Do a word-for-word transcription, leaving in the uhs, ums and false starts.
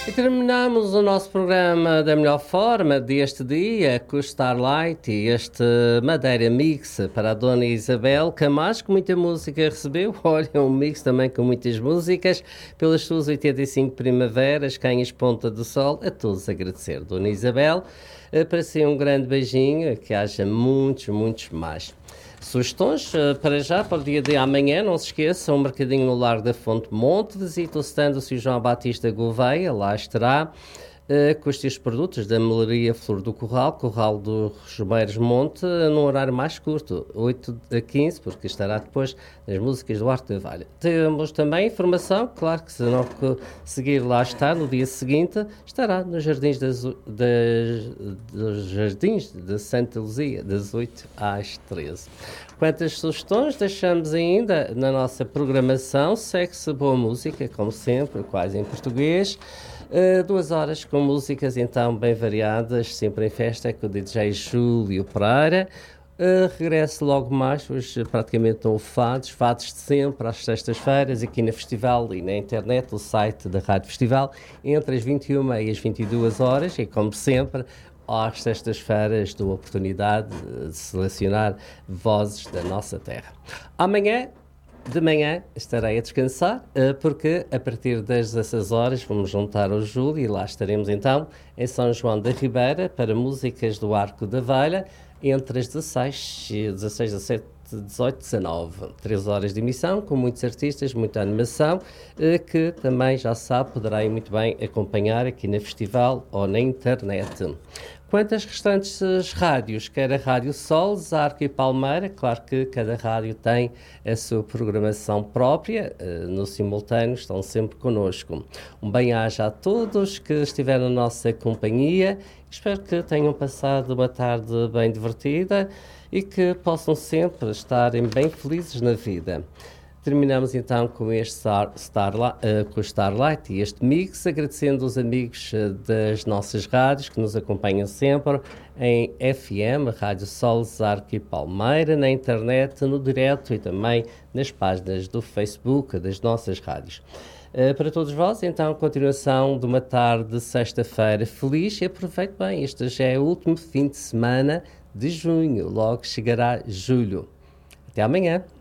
E terminamos o nosso programa da melhor forma deste dia com o Starlight e este Madeira Mix para a Dona Isabel Camacho, que muita música recebeu. Olha, um mix também com muitas músicas pelas suas oitenta e cinco primaveras, Canhas Ponta do Sol. A todos agradecer, Dona Isabel. Para si um grande beijinho, que haja muitos, muitos mais. Sugestões para já, para o dia de amanhã, não se esqueçam, um mercadinho no Largo da Fonte Monte, visita o stand do senhor João Batista Gouveia, lá estará, uh, com os seus produtos da melaria Flor do Corral, Corral dos Romeiros Monte, num horário mais curto, oito a quinze, porque estará depois nas músicas do Arco da Valha. Temos também informação, claro que se não conseguir lá estar, no dia seguinte, estará nos Jardins das, das, dos Jardins de Santa Luzia, das oito às treze. Quantas sugestões deixamos ainda na nossa programação? Segue-se boa música, como sempre, quase em português. Uh, duas horas com músicas então bem variadas, sempre em festa, com o D J Júlio Pereira. Uh, regresso logo mais, hoje praticamente estão fados, fados de sempre, às sextas-feiras, aqui na Festival e na internet, o site da Rádio Festival, entre as vinte e uma e as vinte e duas horas, e como sempre, às sextas-feiras dou a oportunidade de selecionar vozes da nossa terra. Amanhã, de manhã, estarei a descansar, porque a partir das dezesseis horas vamos juntar o Júlio e lá estaremos então em São João da Ribeira para músicas do Arco da Valha, entre as dezesseis, dezesseis, dezassete, dezoito, dezanove, três horas de emissão, com muitos artistas, muita animação, que também, já sabe, poderá ir muito bem acompanhar aqui na Festival ou na internet. Quanto às restantes rádios, quer a Rádio Sol, Zarco e Palmeira, claro que cada rádio tem a sua programação própria, no simultâneo estão sempre connosco. Um bem-aja a todos que estiveram na nossa companhia, espero que tenham passado uma tarde bem divertida e que possam sempre estarem bem felizes na vida. Terminamos então com este Star, Starlight, uh, com o Starlight e este mix, agradecendo os amigos uh, das nossas rádios que nos acompanham sempre em F M, Rádio Sol, Zarco e Palmeira, na internet, no direto e também nas páginas do Facebook das nossas rádios. Uh, para todos vós, então, continuação de uma tarde de sexta-feira feliz e aproveite bem, este já é o último fim de semana de junho, logo chegará julho. Até amanhã.